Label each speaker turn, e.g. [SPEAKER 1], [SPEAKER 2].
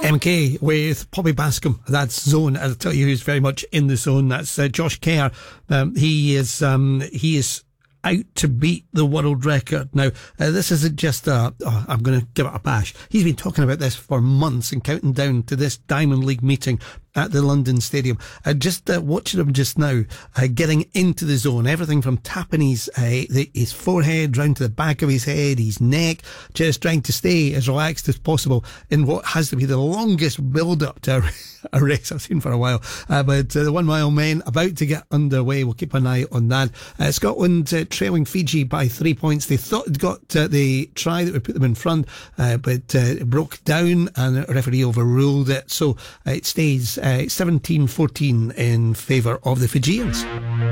[SPEAKER 1] MK with Poppy Bascom. That's Zone. I'll tell you who's very much in the zone. That's Josh Kerr. He is out to beat the world record. Now, this isn't just I'm going to give it a bash. He's been talking about this for months and counting down to this Diamond League meeting at the London Stadium. Just watching him just now, getting into the zone, everything from tapping his forehead round to the back of his head, his neck, just trying to stay as relaxed as possible in what has to be the longest build-up to a race I've seen for a while. But the 1 mile men about to get underway. We'll keep an eye on that. Scotland trailing Fiji by 3 points. They thought they'd got the try that would put them in front, but it broke down and the referee overruled it. So it stays 17-14 in favour of the Fijians.